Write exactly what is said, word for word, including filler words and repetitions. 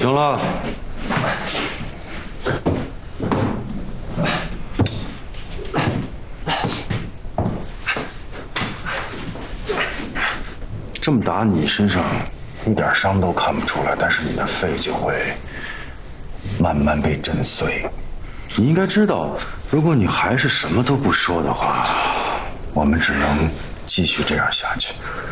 行了。这么打你身上一点伤都看不出来，但是你的肺就会慢慢被震碎。你应该知道，如果你还是什么都不说的话，我们只能继续这样下去。